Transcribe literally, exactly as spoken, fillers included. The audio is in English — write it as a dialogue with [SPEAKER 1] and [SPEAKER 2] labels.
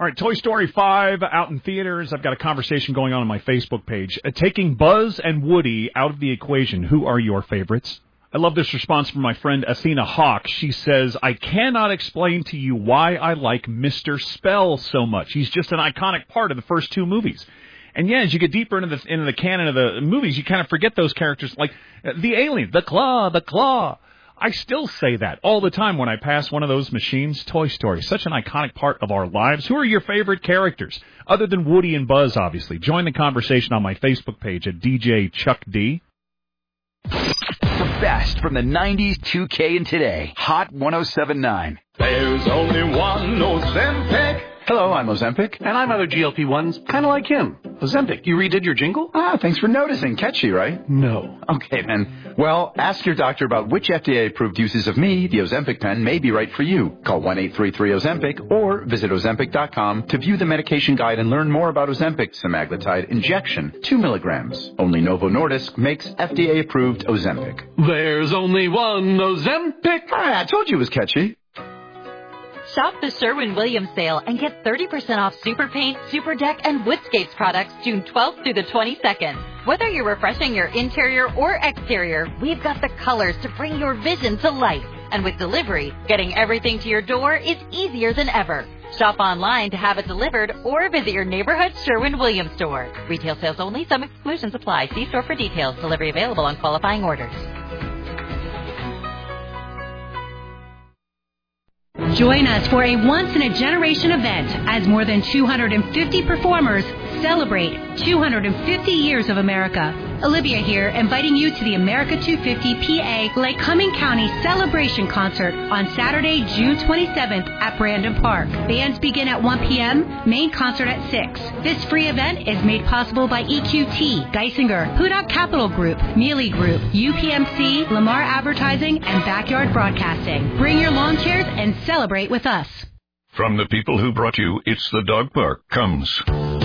[SPEAKER 1] All right, Toy Story five out in theaters. I've got a conversation going on on my Facebook page. Uh, taking Buzz and Woody out of the equation, who are your favorites? I love this response from my friend Athena Hawk. She says, I cannot explain to you why I like Mister Spell so much. He's just an iconic part of the first two movies. And yeah, as you get deeper into the into the canon of the movies, you kind of forget those characters, like uh, the alien, the claw, the claw. I still say that all the time when I pass one of those machines. Toy Story, such an iconic part of our lives. Who are your favorite characters, other than Woody and Buzz, obviously? Join the conversation on my Facebook page at D J Chuck D.
[SPEAKER 2] The best from the nineties, two K, and today. Hot one oh seven point nine.
[SPEAKER 3] There's only one Ozempic.
[SPEAKER 4] Hello, I'm Ozempic.
[SPEAKER 5] And I'm other G L P ones, kind of like him. Ozempic, you redid your jingle?
[SPEAKER 4] Ah, thanks for noticing. Catchy, right?
[SPEAKER 5] No.
[SPEAKER 4] Okay, then. Well, ask your doctor about which F D A-approved uses of me, the Ozempic pen, may be right for you. Call one eight three three Ozempic or visit Ozempic dot com to view the medication guide and learn more about Ozempic semaglutide injection, two milligrams. Only Novo Nordisk makes F D A-approved Ozempic.
[SPEAKER 5] There's only one Ozempic.
[SPEAKER 4] Ah, I told you it was catchy.
[SPEAKER 6] Shop the Sherwin-Williams sale and get thirty percent off Super Paint, Super Deck, and Woodscapes products June twelfth through the twenty-second. Whether you're refreshing your interior or exterior, we've got the colors to bring your vision to life. And with delivery, getting everything to your door is easier than ever. Shop online to have it delivered or visit your neighborhood Sherwin-Williams store. Retail sales only. Some exclusions apply. See store for details. Delivery available on qualifying orders.
[SPEAKER 7] Join us for a once-in-a-generation event as more than two hundred fifty performers celebrate two hundred fifty years of America. Olivia here, inviting you to the America two fifty P A Lake Cumming County Celebration Concert on Saturday, June twenty-seventh at Brandon Park. Bands begin at one p.m., main concert at six. This free event is made possible by E Q T, Geisinger, Hudak Capital Group, Mealy Group, U P M C, Lamar Advertising, and Backyard Broadcasting. Bring your lawn chairs and celebrate with us.
[SPEAKER 8] From the people who brought you It's the Dog Park comes